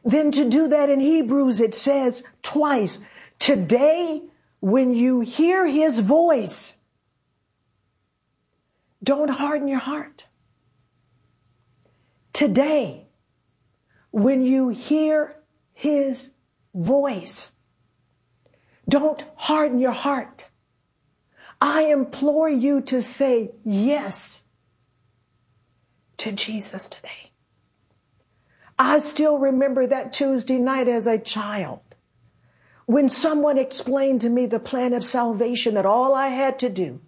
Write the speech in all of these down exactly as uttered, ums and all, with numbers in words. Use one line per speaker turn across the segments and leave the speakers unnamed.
Then to do that in Hebrews, it says twice, today, when you hear his voice, don't harden your heart. Today, when you hear his voice, don't harden your heart. I implore you to say yes to Jesus today. I still remember that Tuesday night as a child when someone explained to me the plan of salvation, that all I had to do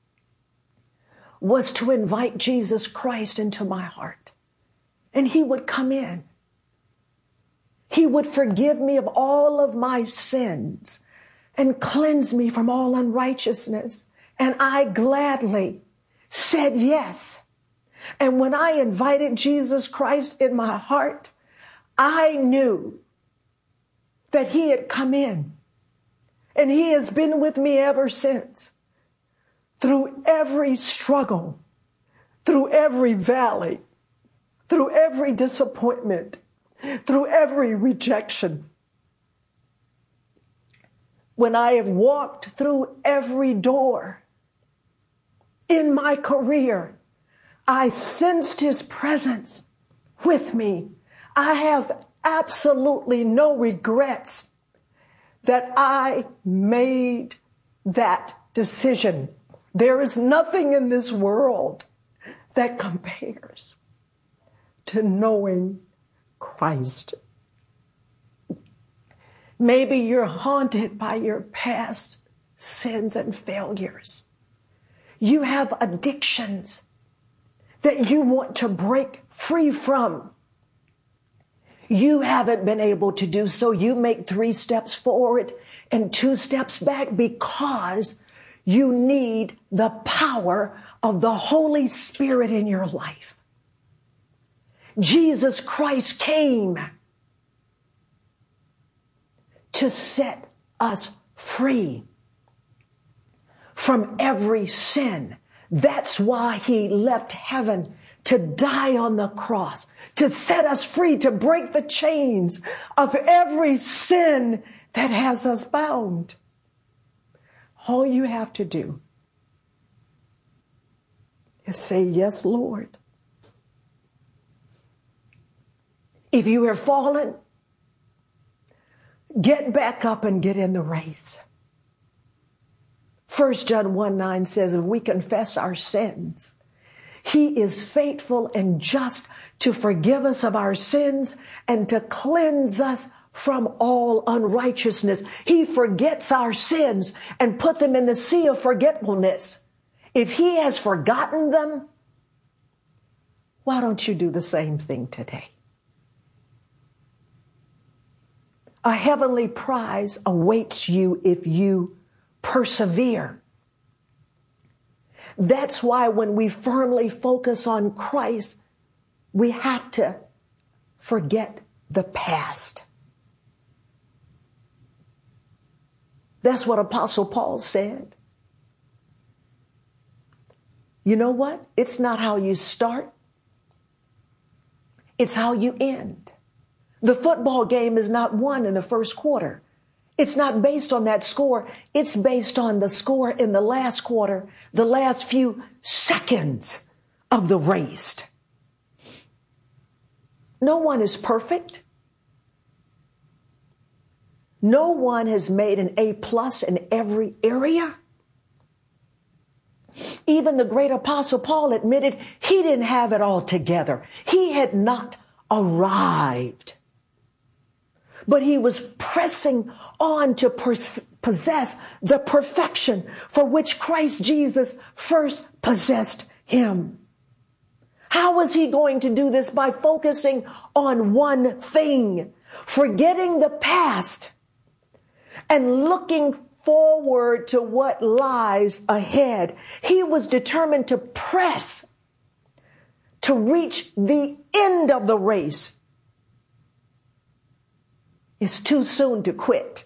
was to invite Jesus Christ into my heart, and he would come in. He would forgive me of all of my sins and cleanse me from all unrighteousness. And I gladly said yes. And when I invited Jesus Christ in my heart, I knew that he had come in, and he has been with me ever since, through every struggle, through every valley, through every disappointment, through every rejection. When I have walked through every door in my career, I sensed his presence with me. I have absolutely no regrets that I made that decision. There is nothing in this world that compares to knowing Christ. Maybe you're haunted by your past sins and failures. You have addictions that you want to break free from. You haven't been able to do so. You make three steps forward and two steps back because you need the power of the Holy Spirit in your life. Jesus Christ came to set us free from every sin. That's why he left heaven to die on the cross, to set us free, to break the chains of every sin that has us bound. All you have to do is say, yes, Lord. If you have fallen, get back up and get in the race. First John one nine says, if we confess our sins, he is faithful and just to forgive us of our sins and to cleanse us from all unrighteousness. He forgets our sins and put them in the sea of forgetfulness. If he has forgotten them, why don't you do the same thing today? A heavenly prize awaits you if you persevere. That's why when we firmly focus on Christ, we have to forget the past. That's what Apostle Paul said. You know what? It's not how you start. It's how you end. The football game is not won in the first quarter. It's not based on that score. It's based on the score in the last quarter, the last few seconds of the race. No one is perfect. No one has made an A plus in every area. Even the great Apostle Paul admitted he didn't have it all together. He had not arrived. But he was pressing on to pers- possess the perfection for which Christ Jesus first possessed him. How was he going to do this? By focusing on one thing, forgetting the past and looking forward to what lies ahead. He was determined to press to reach the end of the race. It's too soon to quit.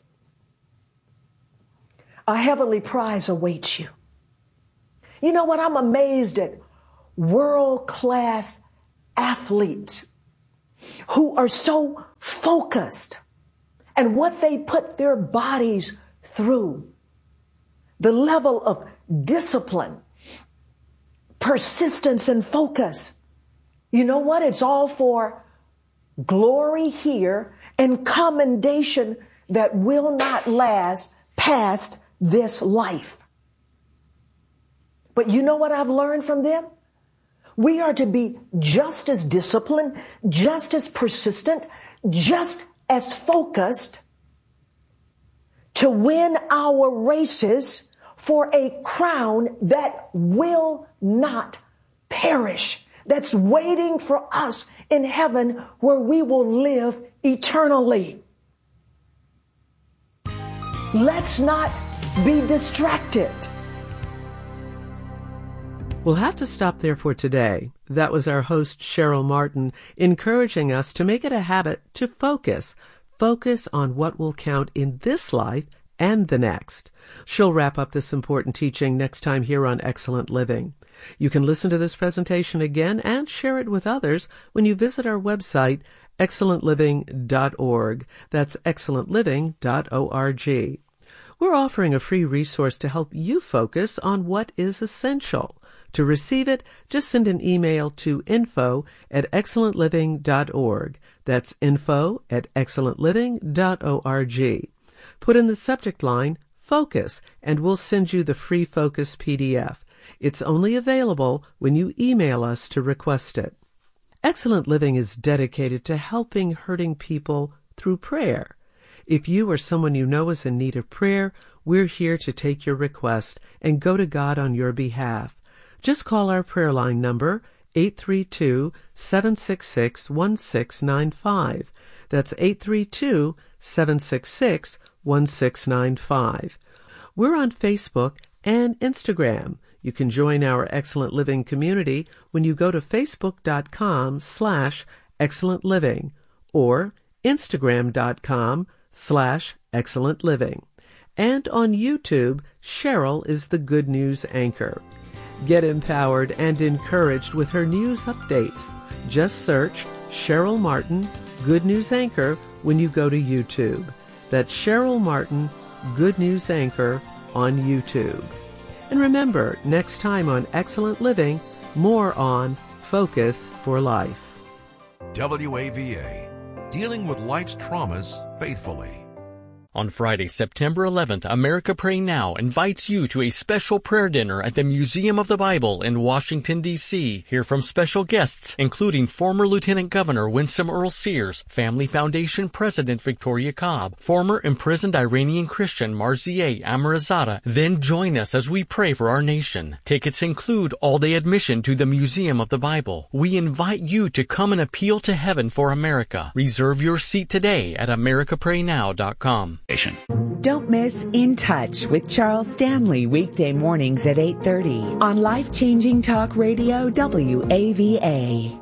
A heavenly prize awaits you. You know what? I'm amazed at world-class athletes who are so focused and what they put their bodies through, the level of discipline, persistence, and focus. You know what? It's all for glory here and commendation that will not last past this life. But you know what I've learned from them? We are to be just as disciplined, just as persistent, just as focused to win our races for a crown that will not perish, that's waiting for us in heaven where we will live eternally. Let's not be distracted.
We'll have to stop there for today. That was our host, Cheryl Martin, encouraging us to make it a habit to focus. Focus on what will count in this life and the next. She'll wrap up this important teaching next time here on Excellent Living. You can listen to this presentation again and share it with others when you visit our website, excellent living dot org. That's excellent living dot org. We're offering a free resource to help you focus on what is essential. To receive it, just send an email to info at excellent living dot org. That's info at excellent living dot org. Put in the subject line, Focus, and we'll send you the free Focus P D F. It's only available when you email us to request it. Excellent Living is dedicated to helping hurting people through prayer. If you or someone you know is in need of prayer, we're here to take your request and go to God on your behalf. Just call our prayer line number, eight three two, seven six six, one six nine five. That's eight three two, seven six six, one six nine five. We're on Facebook and Instagram. You can join our Excellent Living community when you go to facebook.com slash excellent living or instagram.com slash excellent living. And on YouTube, Cheryl is the Good News Anchor. Get empowered and encouraged with her news updates. Just search Cheryl Martin, Good News Anchor, when you go to YouTube. That's Cheryl Martin, Good News Anchor, on YouTube. And remember, next time on Excellent Living, more on Focus for Life.
W A V A, dealing with life's traumas faithfully.
On Friday, September eleventh, America Pray Now invites you to a special prayer dinner at the Museum of the Bible in Washington, D C Hear from special guests, including former Lieutenant Governor Winsome Earl Sears, Family Foundation President Victoria Cobb, former imprisoned Iranian Christian Marzieh Amirzadeh. Then join us as we pray for our nation. Tickets include all-day admission to the Museum of the Bible. We invite you to come and appeal to heaven for America. Reserve your seat today at america pray now dot com.
Don't miss In Touch with Charles Stanley weekday mornings at eight thirty on Life-Changing Talk Radio W A V A.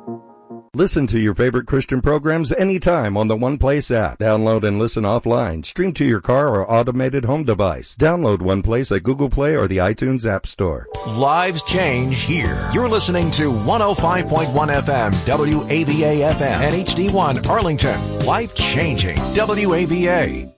Listen to your favorite Christian programs anytime on the One Place app. Download and listen offline. Stream to your car or automated home device. Download One Place at Google Play or the iTunes App Store.
Lives change here. You're listening to one oh five point one F M, W A V A F M, and H D one Arlington. Life changing W A V A.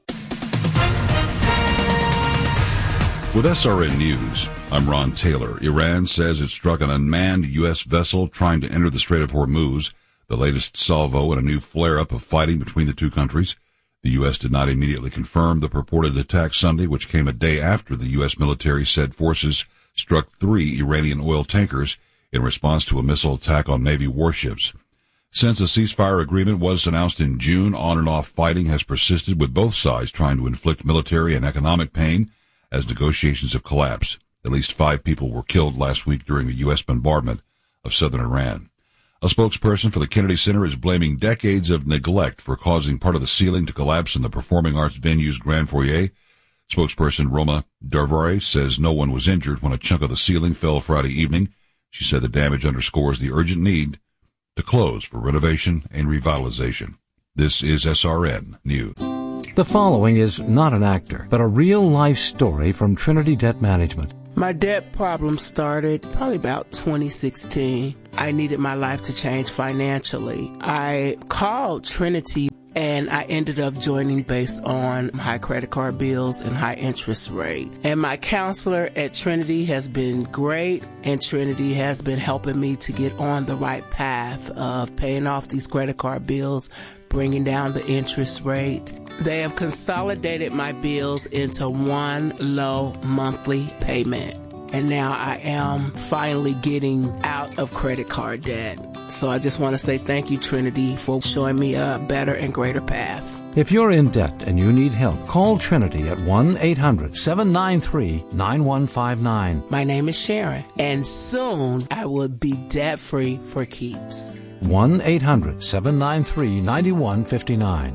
With S R N News, I'm Ron Taylor. Iran says it struck an unmanned U S vessel trying to enter the Strait of Hormuz, the latest salvo in a new flare-up of fighting between the two countries. The U S did not immediately confirm the purported attack Sunday, which came a day after the U S military said forces struck three Iranian oil tankers in response to a missile attack on Navy warships. Since a ceasefire agreement was announced in June, on-and-off fighting has persisted, with both sides trying to inflict military and economic pain as negotiations have collapsed. At least five people were killed last week during the U S bombardment of southern Iran. A spokesperson for the Kennedy Center is blaming decades of neglect for causing part of the ceiling to collapse in the performing arts venue's grand foyer. Spokesperson Roma Darvare says no one was injured when a chunk of the ceiling fell Friday evening. She said the damage underscores the urgent need to close for renovation and revitalization. This is S R N News.
The following is not an actor, but a real-life story from Trinity Debt Management. My debt problem started probably about twenty sixteen. I needed my life to change financially. I called Trinity and I ended up joining based on high credit card bills and high interest rate. And my counselor at Trinity has been great, and Trinity has been helping me to get on the right path of paying off these credit card bills, bringing down the interest rate. They have consolidated my bills into one low monthly payment. And now I am finally getting out of credit card debt. So I just want to say thank you, Trinity, for showing me a better and greater path.
If you're in debt and you need help, call Trinity at one eight hundred seven nine three nine one five nine.
My name is Sharon, and soon I will be debt-free for keeps.
one eight hundred seven nine three nine one five nine.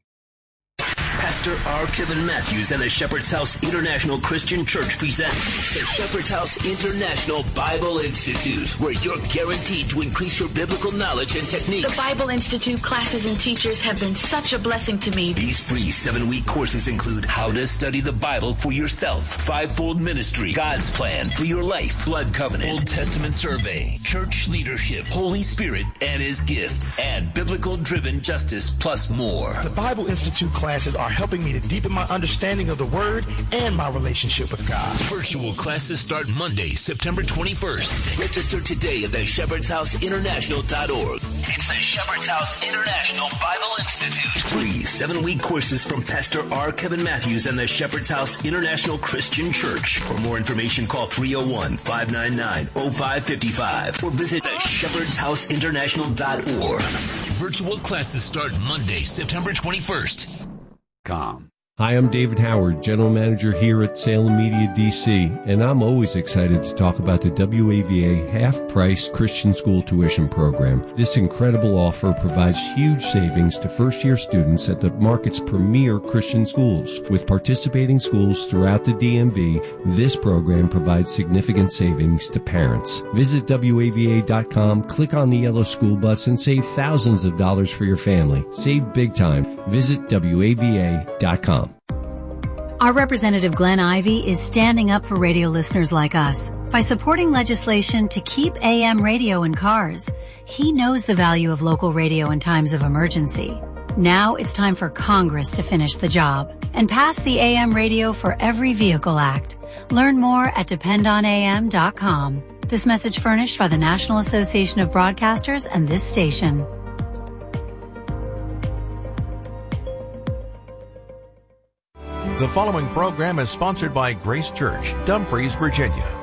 Pastor R. Kevin Matthews and the Shepherd's House International Christian Church present the Shepherd's House International Bible Institute, where you're guaranteed to increase your biblical knowledge and techniques.
The Bible Institute classes and teachers have been such a blessing to me.
These free seven-week courses include how to study the Bible for yourself, fivefold ministry, God's plan for your life, blood covenant, Old Testament survey, church leadership, Holy Spirit and His gifts, and biblical-driven justice, plus more.
The Bible Institute classes are helping me to deepen my understanding of the Word and my relationship with God.
Virtual classes start Monday, September twenty-first. Register today at the shepherds house international dot org. It's the Shepherd's House International Bible Institute. Free seven-week courses from Pastor R. Kevin Matthews and the Shepherd's House International Christian Church. For more information, call three oh one, five nine nine, oh five five five or visit the shepherds house international dot org. Virtual classes start Monday, September twenty-first.
Com. Hi, I'm David Howard, General Manager here at Salem Media D C, and I'm always excited to talk about the W A V A half-price Christian school tuition program. This incredible offer provides huge savings to first-year students at the market's premier Christian schools. With participating schools throughout the D M V, this program provides significant savings to parents. Visit W A V A dot com, click on the yellow school bus, and save thousands of dollars for your family. Save big time. Visit W A V A dot com.
Our Representative Glenn Ivey is standing up for radio listeners like us by supporting legislation to keep A M radio in cars. He knows the value of local radio in times of emergency. Now it's time for Congress to finish the job and pass the A M Radio for Every Vehicle Act. Learn more at depend on A M dot com. This message furnished by the National Association of Broadcasters and this station.
The following program is sponsored by Grace Church, Dumfries, Virginia.